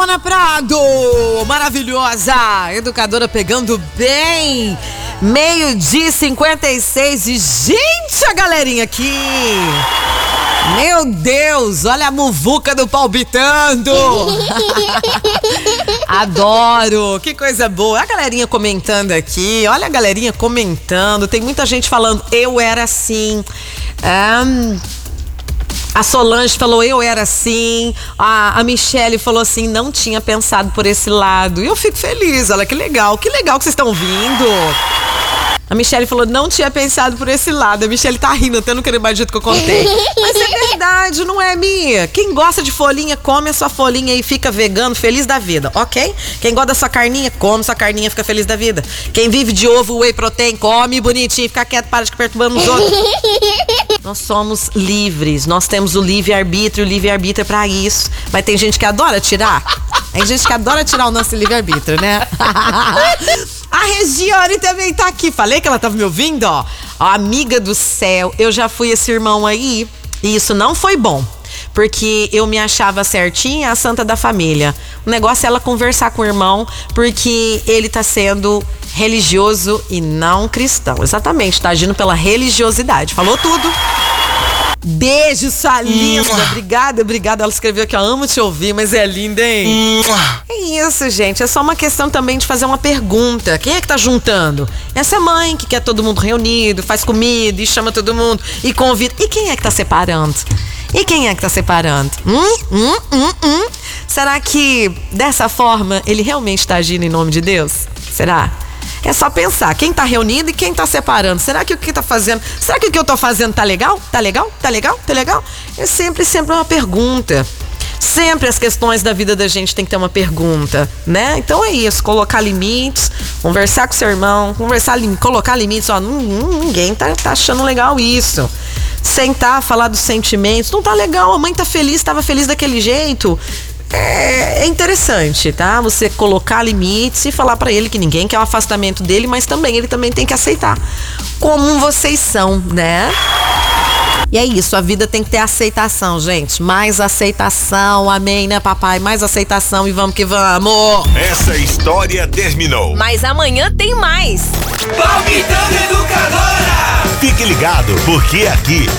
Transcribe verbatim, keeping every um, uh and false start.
Luana Prado, maravilhosa, educadora pegando bem. Meio-dia e cinquenta e seis e, gente, a galerinha aqui. Meu Deus, olha a muvuca do palpitando. Adoro, que coisa boa. A galerinha comentando aqui, olha a galerinha comentando. Tem muita gente falando, eu era assim. Um, a Solange falou, eu era assim. A, a Michele falou assim, não tinha pensado por esse lado. E eu fico feliz, olha que legal. Que legal que vocês estão vindo. A Michele falou, não tinha pensado por esse lado. A Michele tá rindo, até não querendo mais do jeito que eu contei. Mas é verdade, não é, Mia? Quem gosta de folhinha, come a sua folhinha e fica vegano, feliz da vida, ok? Quem gosta da sua carninha, come sua carninha, fica feliz da vida. Quem vive de ovo, whey protein, come bonitinho, fica quieto, para de perturbando os outros. Nós somos livres, nós temos o livre-arbítrio, o livre-arbítrio é pra isso. Mas tem gente que adora tirar. Tem gente que adora tirar o nosso livre-arbítrio, né? A Regiane também tá aqui. Falei que ela tava me ouvindo, ó. Ó, amiga do céu, eu já fui esse irmão aí e isso não foi bom. Porque eu me achava certinha, a santa da família. O negócio é ela conversar com o irmão, porque ele tá sendo religioso e não cristão. Exatamente, tá agindo pela religiosidade. Falou tudo. Beijo, sua linda. Obrigada, obrigada. Ela escreveu aqui, ó, amo te ouvir, mas é linda, hein? É isso, gente. É só uma questão também de fazer uma pergunta. Quem é que tá juntando? Essa mãe que quer todo mundo reunido, faz comida e chama todo mundo e convida. E quem é que tá separando? E quem é que tá separando? Hum, hum, hum, hum. Será que dessa forma ele realmente tá agindo em nome de Deus? Será? É só pensar, quem tá reunindo e quem tá separando. Será que o que tá fazendo, será que o que eu tô fazendo tá legal? Tá legal? Tá legal? Tá legal? É sempre, sempre uma pergunta. Sempre as questões da vida da gente tem que ter uma pergunta, né? Então é isso, colocar limites, conversar com seu irmão, conversar, colocar limites, ó, ninguém tá, tá achando legal isso. Sentar, falar dos sentimentos, não tá legal, a mãe tá feliz, tava feliz daquele jeito. É, é interessante, tá? Você colocar limites e falar pra ele que ninguém quer o afastamento dele, mas também ele também tem que aceitar como vocês são, né? E é isso, a vida tem que ter aceitação, gente. Mais aceitação, amém, né, papai? Mais aceitação e vamos que vamos! Essa história terminou. Mas amanhã tem mais. Palpitando Educadora! Fique ligado, porque aqui